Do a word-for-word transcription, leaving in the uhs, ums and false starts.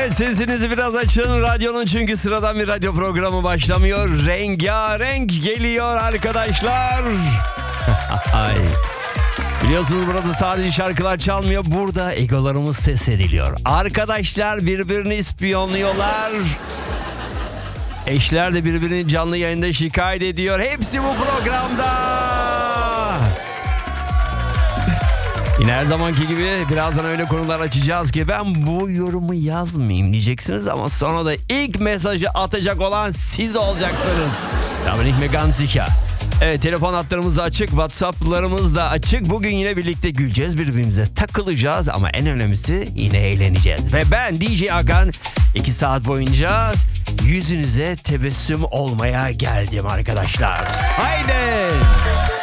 Evet, sesinizi biraz açın radyonun, çünkü sıradan bir radyo programı başlamıyor. Rengarenk geliyor arkadaşlar. Ay. Biliyorsunuz burada sadece şarkılar çalmıyor, burada egolarımız test ediliyor. Arkadaşlar birbirini ispiyonluyorlar. Eşler de birbirini canlı yayında şikayet ediyor. Hepsi bu programda. Yine her zamanki gibi birazdan öyle konular açacağız ki ben bu yorumu yazmayayım diyeceksiniz ama sonra da ilk mesajı atacak olan siz olacaksınız. Da bin ich mir ganz sicher. Evet, telefon hatlarımız da açık, WhatsApp'larımız da açık. Bugün yine birlikte güleceğiz, birbirimize takılacağız ama en önemlisi yine eğleneceğiz. Ve ben D J Hakan iki saat boyunca yüzünüze tebessüm olmaya geldim arkadaşlar. Haydi!